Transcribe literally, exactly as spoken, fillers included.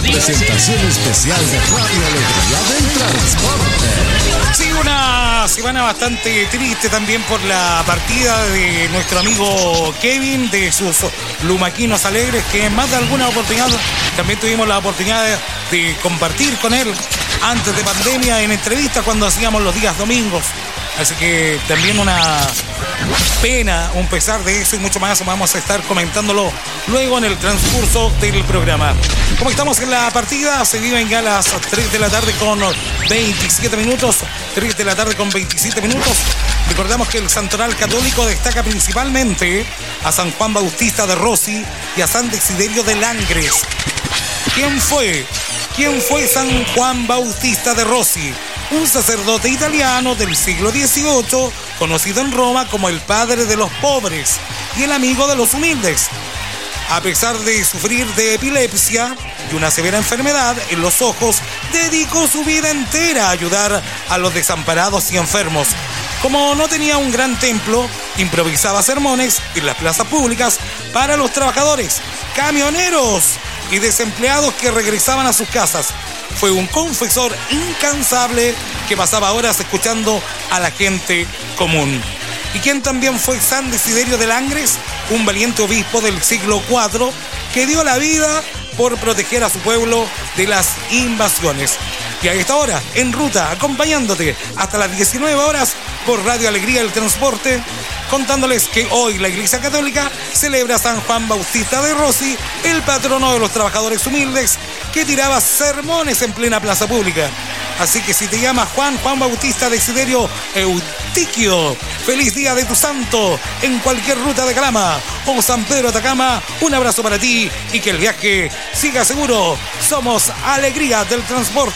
presentación especial de Radio Alegría del Transporte. Sí, una semana bastante triste también por la partida de nuestro amigo Kevin, de sus lumaquinos alegres, que en más de alguna oportunidad también tuvimos la oportunidad de, de compartir con él antes de pandemia en entrevistas cuando hacíamos los días domingos. Así que también una pena, un pesar de eso y mucho más vamos a estar comentándolo luego en el transcurso del programa. Como estamos en la partida, se viven ya las tres de la tarde con veintisiete minutos. tres de la tarde con veintisiete minutos. Recordamos que el Santoral Católico destaca principalmente a San Juan Bautista de Rossi y a San Desiderio de Langres. ¿Quién fue? ¿Quién fue San Juan Bautista de Rossi? Un sacerdote italiano del siglo dieciocho, conocido en Roma como el padre de los pobres y el amigo de los humildes. A pesar de sufrir de epilepsia y una severa enfermedad en los ojos, dedicó su vida entera a ayudar a los desamparados y enfermos. Como no tenía un gran templo, improvisaba sermones en las plazas públicas para los trabajadores, camioneros y desempleados que regresaban a sus casas. Fue un confesor incansable que pasaba horas escuchando a la gente común. ¿Y quién también fue San Desiderio de Langres? Un valiente obispo del siglo cuatro que dio la vida por proteger a su pueblo de las invasiones. Y a esta hora, en ruta, acompañándote hasta las diecinueve horas por Radio Alegría del Transporte, contándoles que hoy la Iglesia Católica celebra a San Juan Bautista de Rossi, el patrono de los trabajadores humildes, que tiraba sermones en plena plaza pública. Así que si te llamas Juan, Juan Bautista Desiderio Eutiquio, feliz día de tu santo en cualquier ruta de Calama o San Pedro Atacama, un abrazo para ti y que el viaje siga seguro. Somos Alegría del Transporte.